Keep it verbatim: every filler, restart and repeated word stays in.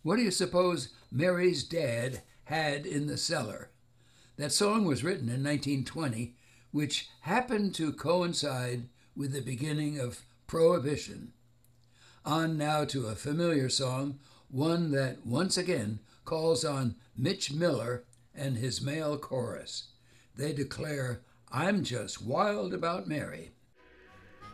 What do you suppose Mary's dad had in the cellar? That song was written in nineteen twenty, which happened to coincide with the beginning of Prohibition. On now to a familiar song, one that once again calls on Mitch Miller and his male chorus. They declare, "I'm just wild about Mary."